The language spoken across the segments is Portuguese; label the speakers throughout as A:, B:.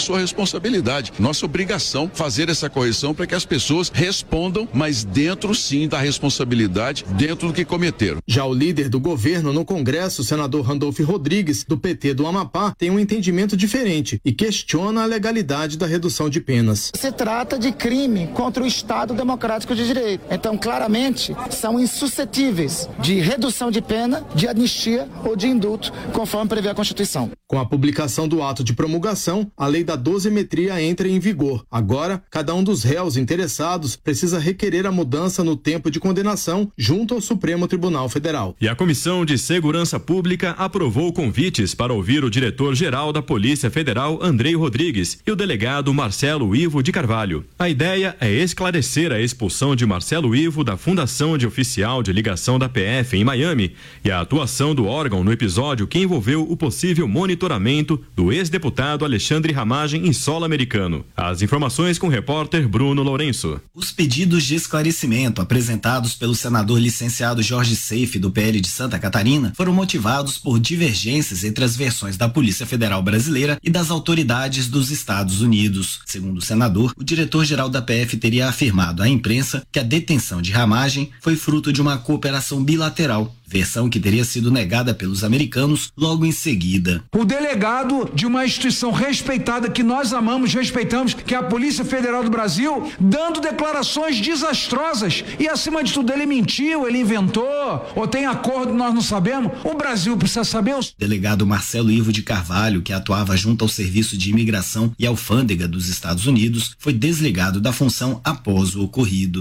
A: sua responsabilidade. Nossa obrigação fazer essa correção para que as pessoas respondam, mas dentro sim da responsabilidade, dentro do que cometeram.
B: Já o líder do governo no Congresso, o senador Randolfo Rodrigues, do PT do Amapá, tem um entendimento diferente e questiona a legalidade da redução de penas.
C: Se trata de crime contra o Estado Democrático de Direito. Então, claramente, são insuscetíveis de redução de pena, de anistia ou de indulto, conforme prevê a Constituição.
B: Com a publicação do ato de promulgação, a lei da dosimetria entra em vigor. Agora, cada um dos réus interessados precisa requerer a mudança no tempo de condenação junto ao Supremo Tribunal Federal.
D: E a Comissão de Segurança Pública aprovou convites para ouvir o diretor-geral da Polícia Federal, Andrei Rodrigues, e o delegado Marcelo Ivo de Carvalho. A ideia é esclarecer a expulsão de Marcelo Ivo da Fundação de Oficial de Ligação da PF em Miami e a atuação do órgão no episódio que envolveu o possível monitoramento do ex-deputado Alexandre Ramagem em solo americano. As informações com o repórter Bruno Lourenço.
E: Os pedidos de esclarecimento apresentados pelo senador licenciado Jorge Seife, do PL de Santa Catarina, foram motivados por divergências entre as versões da Polícia Federal Brasileira e das autoridades dos Estados Unidos. Segundo o senador, o diretor-geral da PF teria afirmado à imprensa que a detenção de Ramagem foi fruto de uma cooperação bilateral, versão que teria sido negada pelos americanos logo em seguida.
F: O delegado de uma instituição respeitada que nós amamos, respeitamos, que é a Polícia Federal do Brasil, dando declarações desastrosas e, acima de tudo, ele mentiu, ele inventou, ou tem acordo, nós não sabemos. O Brasil precisa saber. O
E: delegado Marcelo Ivo de Carvalho, que atuava junto ao Serviço de Imigração e Alfândega dos Estados Unidos, foi desligado da função após o ocorrido.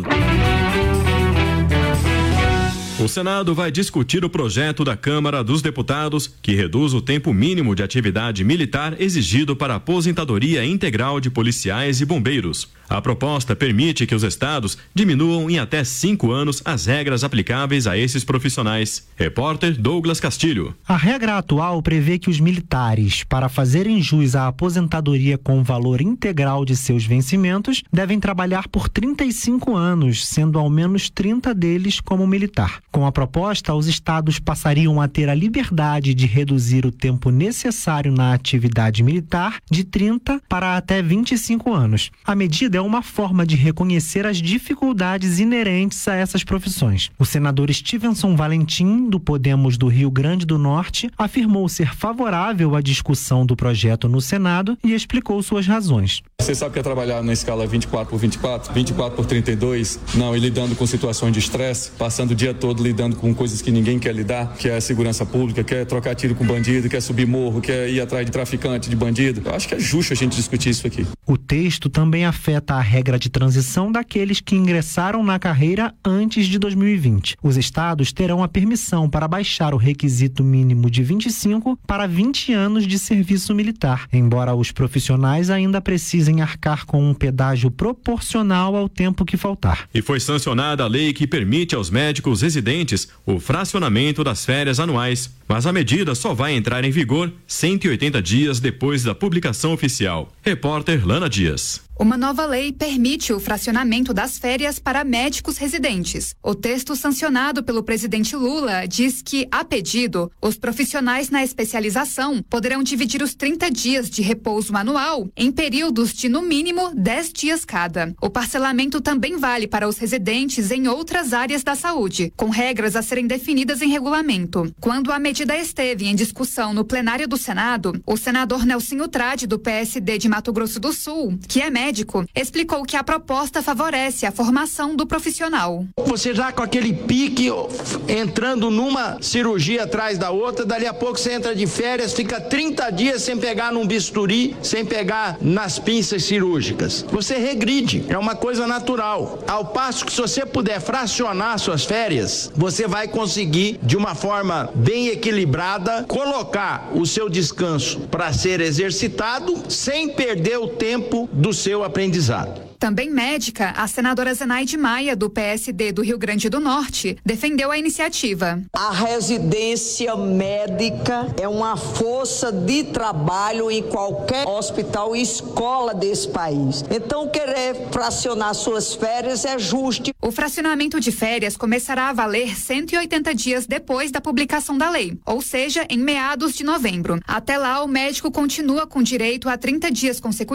D: O Senado vai discutir o projeto da Câmara dos Deputados que reduz o tempo mínimo de atividade militar exigido para a aposentadoria integral de policiais e bombeiros. A proposta permite que os estados diminuam em até 5 anos as regras aplicáveis a esses profissionais. Repórter Douglas Castilho.
G: A regra atual prevê que os militares, para fazerem jus à aposentadoria com o valor integral de seus vencimentos, devem trabalhar por 35 anos, sendo ao menos 30 deles como militar. Com a proposta, os estados passariam a ter a liberdade de reduzir o tempo necessário na atividade militar de 30 para até 25 anos. A medida é uma forma de reconhecer as dificuldades inerentes a essas profissões. O senador Stevenson Valentim, do Podemos do Rio Grande do Norte, afirmou ser favorável à discussão do projeto no Senado e explicou suas razões.
H: Você sabe que é trabalhar na escala 24x24, 24x32, não, e lidando com situações de estresse, passando o dia todo lidando com coisas que ninguém quer lidar, que é a segurança pública, quer trocar tiro com bandido, quer subir morro, quer ir atrás de traficante, de bandido. Eu acho que é justo a gente discutir isso aqui.
G: O texto também afeta a regra de transição daqueles que ingressaram na carreira antes de 2020. Os estados terão a permissão para baixar o requisito mínimo de 25 para 20 anos de serviço militar, embora os profissionais ainda precisem arcar com um pedágio proporcional ao tempo que faltar.
D: E foi sancionada a lei que permite aos médicos residentes o fracionamento das férias anuais, mas a medida só vai entrar em vigor 180 dias depois da publicação oficial. Repórter Lana Dias.
I: Uma nova lei permite o fracionamento das férias para médicos residentes. O texto sancionado pelo presidente Lula diz que, a pedido, os profissionais na especialização poderão dividir os 30 dias de repouso anual em períodos de, no mínimo, 10 dias cada. O parcelamento também vale para os residentes em outras áreas da saúde, com regras a serem definidas em regulamento. Quando a medida esteve em discussão no plenário do Senado, o senador Nelsinho Trade, do PSD de Mato Grosso do Sul, que é médico, explicou que a proposta favorece a formação do profissional.
J: Você já com aquele pique entrando numa cirurgia atrás da outra, dali a pouco você entra de férias, fica 30 dias sem pegar num bisturi, sem pegar nas pinças cirúrgicas. Você regride, é uma coisa natural. Ao passo que se você puder fracionar suas férias, você vai conseguir, de uma forma bem equilibrada, colocar o seu descanso para ser exercitado sem perder o tempo do seu aprendizado.
I: Também médica, a senadora Zenaide Maia, do PSD do Rio Grande do Norte, defendeu a iniciativa.
K: A residência médica é uma força de trabalho em qualquer hospital e escola desse país. Então, querer fracionar suas férias é justo.
I: O fracionamento de férias começará a valer 180 dias depois da publicação da lei, ou seja, em meados de novembro. Até lá, o médico continua com direito a 30 dias consecutivos